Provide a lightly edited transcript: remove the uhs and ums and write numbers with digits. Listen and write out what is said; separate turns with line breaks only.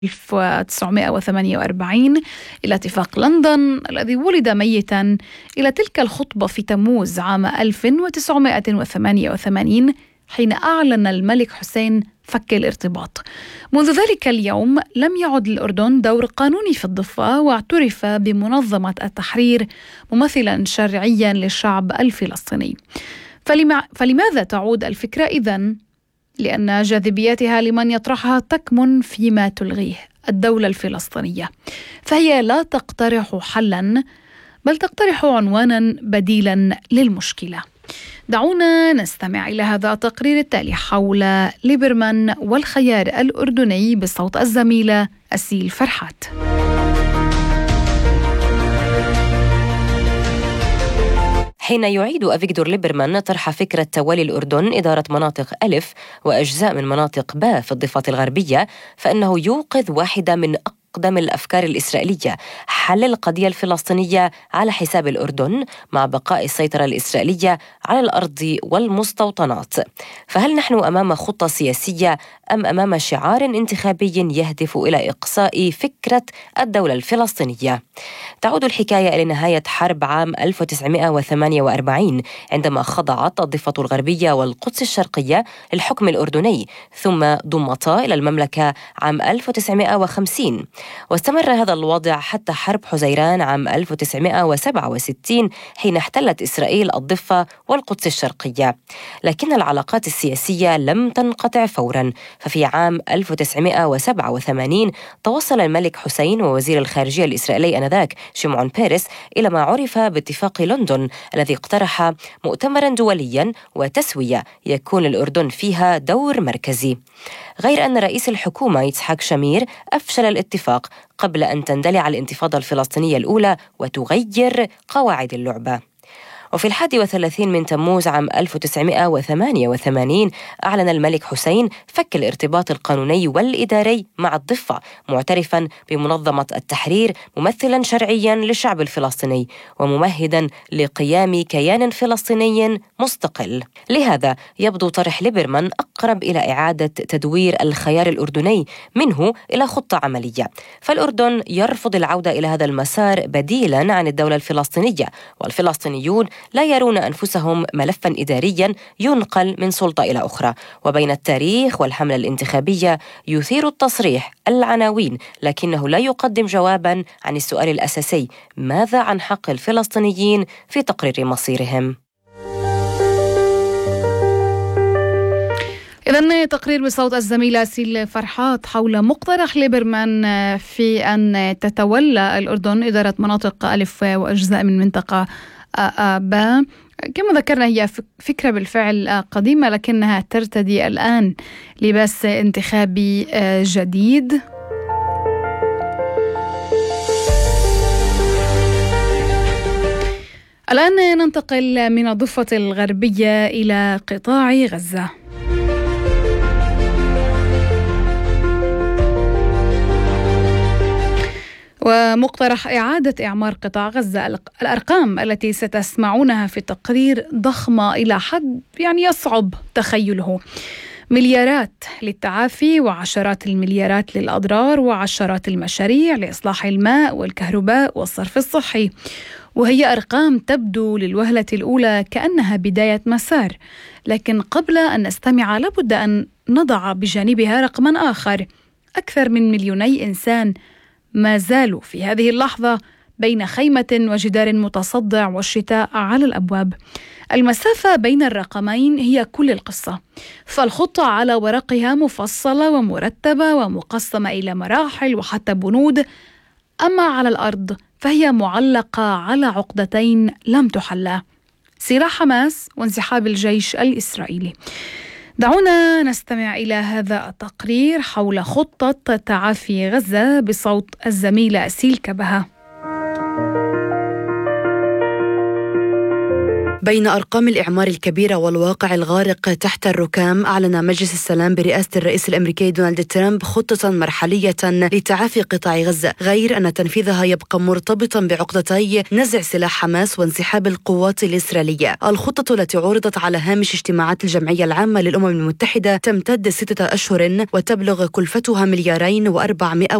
1948 إلى اتفاق لندن الذي ولد ميتا إلى تلك الخطبة في تموز عام 1988 حين أعلن الملك حسين فك الارتباط. منذ ذلك اليوم لم يعد للأردن دور قانوني في الضفة، واعترف بمنظمة التحرير ممثلا شرعيا للشعب الفلسطيني. فلماذا تعود الفكرة إذن؟ لأن جاذبيتها لمن يطرحها تكمن فيما تلغيه الدولة الفلسطينية، فهي لا تقترح حلا بل تقترح عنوانا بديلا للمشكلة. دعونا نستمع إلى هذا التقرير التالي حول ليبرمان والخيار الأردني بصوت الزميلة أسيل فرحات.
حين يعيد أفيغدور ليبرمان طرح فكرة تولي الأردن إدارة مناطق ألف وأجزاء من مناطق باء في الضفة الغربية، فإنه يوقظ واحدة من أقدم الأفكار الإسرائيلية: حل القضية الفلسطينية على حساب الأردن مع بقاء السيطرة الإسرائيلية على الأرض والمستوطنات. فهل نحن أمام خطة سياسية أم أمام شعار انتخابي يهدف إلى إقصاء فكرة الدولة الفلسطينية؟ تعود الحكاية إلى نهاية حرب عام 1948 عندما خضعت الضفة الغربية والقدس الشرقية للحكم الأردني، ثم ضمتا إلى المملكة عام 1950. واستمر هذا الوضع حتى حرب حزيران عام 1967 حين احتلت إسرائيل الضفة والقدس الشرقية. لكن العلاقات السياسية لم تنقطع فورا، ففي عام 1987 توصل الملك حسين ووزير الخارجية الإسرائيلي آنذاك شمعون بيرس إلى ما عرف باتفاق لندن الذي اقترح مؤتمرا دوليا وتسوية يكون الأردن فيها دور مركزي. غير أن رئيس الحكومة يتحق شمير أفشل الاتفاق قبل أن تندلع الانتفاضة الفلسطينية الأولى وتغير قواعد اللعبة. وفي 31 من تموز عام 1988 أعلن الملك حسين فك الارتباط القانوني والإداري مع الضفة، معترفا بمنظمة التحرير ممثلا شرعيا للشعب الفلسطيني وممهدا لقيام كيان فلسطيني مستقل. لهذا يبدو طرح ليبرمان أقرب إلى إعادة تدوير الخيار الأردني منه إلى خطة عملية. فالأردن يرفض العودة إلى هذا المسار بديلا عن الدولة الفلسطينية، والفلسطينيون لا يرون أنفسهم ملفا إداريا ينقل من سلطة إلى أخرى. وبين التاريخ والحملة الانتخابية يثير التصريح العناوين، لكنه لا يقدم جوابا عن السؤال الأساسي: ماذا عن حق الفلسطينيين في تقرير مصيرهم؟
إذن تقرير بصوت الزميلة أسيل فرحات حول مقترح ليبرمان في أن تتولى الأردن إدارة مناطق ألف وأجزاء من منطقة باء. كما ذكرنا هي فكرة بالفعل قديمة، لكنها ترتدي الآن لباس انتخابي جديد. الآن ننتقل من الضفة الغربية إلى قطاع غزة. ومقترح إعادة إعمار قطاع غزة. الأرقام التي ستسمعونها في التقرير ضخمة إلى حد يصعب تخيله: مليارات للتعافي، وعشرات المليارات للأضرار، وعشرات المشاريع لإصلاح الماء والكهرباء والصرف الصحي. وهي أرقام تبدو للوهلة الأولى كأنها بداية مسار، لكن قبل أن نستمع لابد أن نضع بجانبها رقما آخر: أكثر من 2,000,000 إنسان ما زالوا في هذه اللحظة بين خيمة وجدار متصدع والشتاء على الأبواب. المسافة بين الرقمين هي كل القصة، فالخطة على ورقها مفصلة ومرتبة ومقسمة إلى مراحل وحتى بنود، أما على الأرض فهي معلقة على عقدتين لم تحلا: سلاح حماس وانسحاب الجيش الإسرائيلي. دعونا نستمع إلى هذا التقرير حول خطة تعافي غزة بصوت الزميلة أسيل كبهة.
بين أرقام الإعمار الكبيرة والواقع الغارق تحت الركام، أعلن مجلس السلام برئاسة الرئيس الأمريكي دونالد ترامب خطة مرحلية لتعافي قطاع غزة، غير أن تنفيذها يبقى مرتبطا بعقدتي نزع سلاح حماس وانسحاب القوات الإسرائيلية. الخطة التي عرضت على هامش اجتماعات الجمعية العامة للأمم المتحدة تمتد 6 أشهر وتبلغ كلفتها $2.4